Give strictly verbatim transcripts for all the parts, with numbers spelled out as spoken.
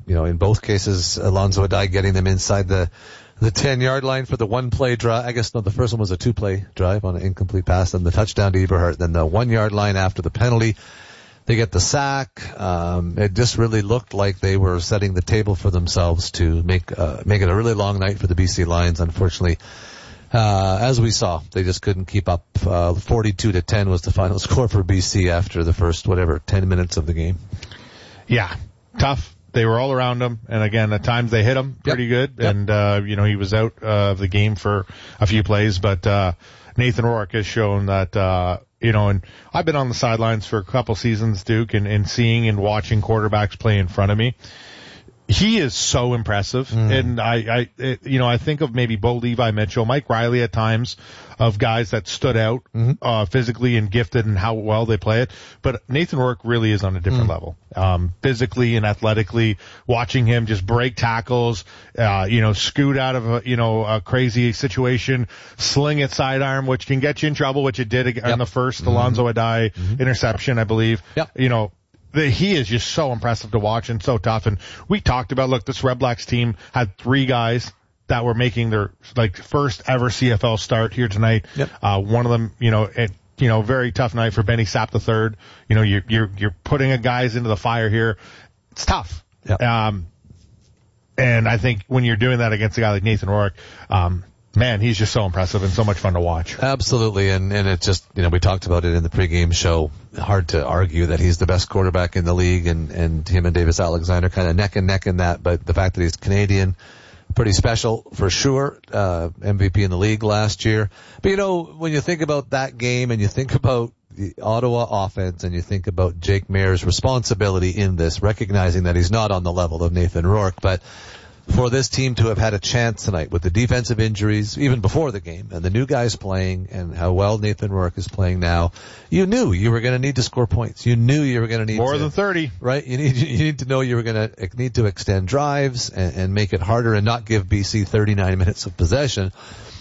you know, in both cases, Alonzo Adai getting them inside the the ten-yard line for the one-play drive. I guess no, the first one was a two-play drive on an incomplete pass, and the touchdown to Eberhardt. Then the one-yard line after the penalty, they get the sack. Um, it just really looked like they were setting the table for themselves to make uh, make it a really long night for the B C Lions. Unfortunately, uh, as we saw, they just couldn't keep up. Uh, forty-two to ten was the final score for B C after the first, whatever, ten minutes of the game. Yeah, tough. They were all around him, and again, at times they hit him pretty yep. good, yep. and, uh, you know, he was out uh, of the game for a few plays, but uh, Nathan Rourke has shown that, uh, you know, and I've been on the sidelines for a couple seasons, Duke, and, and seeing and watching quarterbacks play in front of me. He is so impressive, mm. and I, I, it, you know, I think of maybe Bo Levi Mitchell, Mike Riley at times, of guys that stood out mm-hmm. uh, physically and gifted and how well they play it. But Nathan Rourke really is on a different mm. level, um, physically and athletically. Watching him just break tackles, uh, you know, scoot out of a, you know, a crazy situation, sling it sidearm, which can get you in trouble, which it did yep. on the first mm-hmm. Alonzo Adai mm-hmm. interception, I believe. Yep. You know. The, he is just so impressive to watch and so tough. And we talked about, look, this Red Blacks team had three guys that were making their, like, first ever C F L start here tonight. Yep. Uh, one of them, you know, it, you know, very tough night for Benny Sapp the third. You know, you're, you're, you're putting a guys into the fire here. It's tough. Yep. Um, and I think when you're doing that against a guy like Nathan Rourke, um, man, he's just so impressive and so much fun to watch. Absolutely, and and it just, you know, we talked about it in the pregame show. Hard to argue that he's the best quarterback in the league, and and him and Davis Alexander kind of neck and neck in that. But the fact that he's Canadian, pretty special for sure. Uh, M V P in the league last year. But you know, when you think about that game and you think about the Ottawa offense and you think about Jake Maier's responsibility in this, recognizing that he's not on the level of Nathan Rourke, but for this team to have had a chance tonight with the defensive injuries, even before the game, and the new guys playing, and how well Nathan Rourke is playing now, you knew you were going to need to score points. You knew you were going to need more to, than thirty, right? You need you need to know you were going to need to extend drives and, and make it harder, and not give B C thirty-nine minutes of possession.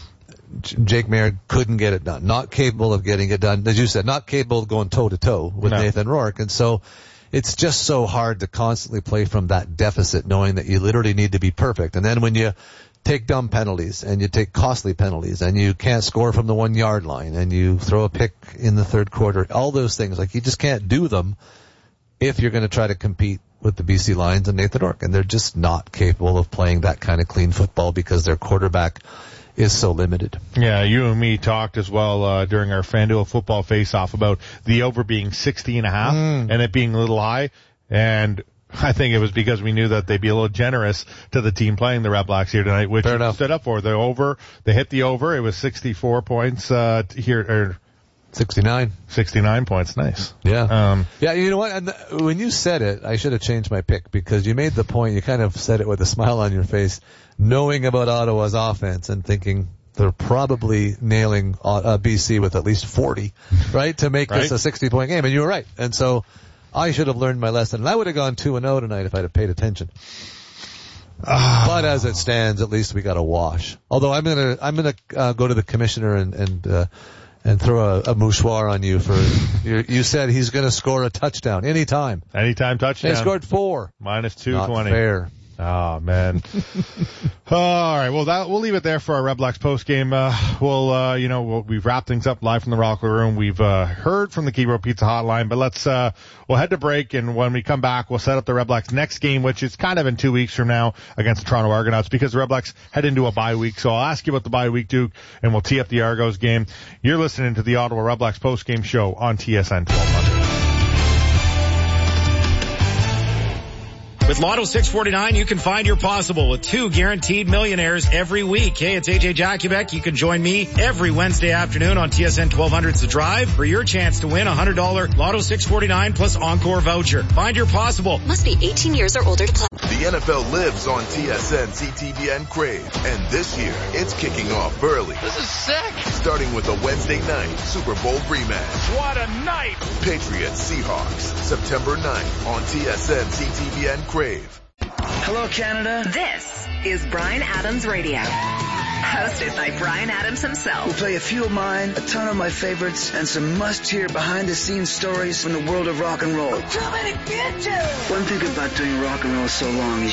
Jake Maier couldn't get it done. Not capable of getting it done, as you said. Not capable of going toe to toe with no. Nathan Rourke, and so. It's just so hard to constantly play from that deficit, knowing that you literally need to be perfect. And then when you take dumb penalties and you take costly penalties and you can't score from the one yard line and you throw a pick in the third quarter, all those things, like, you just can't do them if you're going to try to compete with the B C Lions and Nathan Rourke. And they're just not capable of playing that kind of clean football because their quarterback is so limited. Yeah, you and me talked as well uh, during our FanDuel football face-off about the over being sixty and a half mm. and it being a little high. And I think it was because we knew that they'd be a little generous to the team playing the Red Blacks here tonight, which stood up for. The over, they hit the over. It was sixty-four points uh, here. Or sixty-nine. sixty-nine points. Nice. Yeah. Um, yeah, you know what? And the, when you said it, I should have changed my pick because you made the point. You kind of said it with a smile on your face, knowing about Ottawa's offense and thinking they're probably nailing uh, B C with at least forty, right, to make right. this a sixty-point game. And you were right. And so I should have learned my lesson. And I would have gone two and oh tonight if I'd have paid attention. Oh. But as it stands, at least we got a wash. Although I'm gonna, I'm gonna uh, go to the commissioner and, and, uh, and throw a, a mouchoir on you for, you, you said he's gonna score a touchdown anytime. Anytime touchdown. He scored four. Minus two twenty. Not fair. Oh, man. All right. Well, that, we'll leave it there for our Red Blacks post game. Uh, we'll, uh, you know, we'll, we've wrapped things up live from the Rocker Room. We've, uh, heard from the Key Road Pizza hotline, but let's, uh, we'll head to break. And when we come back, we'll set up the Red Blacks next game, which is kind of in two weeks from now against the Toronto Argonauts because the Red Blacks head into a bye week. So I'll ask you about the bye week, Duke, and we'll tee up the Argos game. You're listening to the Ottawa Red Blacks post game show on T S N twelve hundred. With Lotto six forty-nine, you can find your possible with two guaranteed millionaires every week. Hey, it's A J Jakubek. You can join me every Wednesday afternoon on T S N twelve hundred's The Drive for your chance to win a one hundred dollars Lotto six forty-nine plus Encore voucher. Find your possible. Must be eighteen years or older to play. The N F L lives on T S N C T V N Crave. And this year, it's kicking off early. This is sick. Starting with a Wednesday night Super Bowl rematch. What a night. Patriots Seahawks, September ninth on T S N C T V N Crave. Hello, Canada. This is Bryan Adams Radio. Hosted by Bryan Adams himself. We'll play a few of mine, a ton of my favorites, and some must-hear behind-the-scenes stories from the world of rock and roll. We're coming to get you! One thing about doing rock and roll so long is